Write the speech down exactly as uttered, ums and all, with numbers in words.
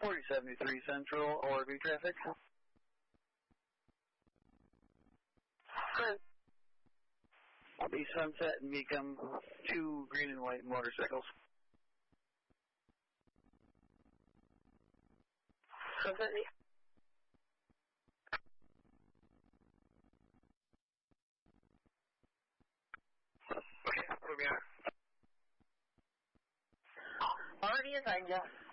forty seventy-three Central, O R V traffic. Good. I'll be Sunset and Mecum, two green and white motorcycles. Sunset. Okay, where we are. Already assigned you.